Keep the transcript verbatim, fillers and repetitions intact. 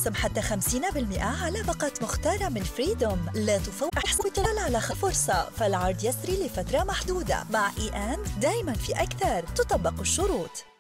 خصم حتى خمسين بالمئة على باقات مختارة من فريدوم. لا تفوت احصل على فرصة، فالعرض يسري لفترة محدودة. مع إي أند دايما في أكثر، تطبق الشروط.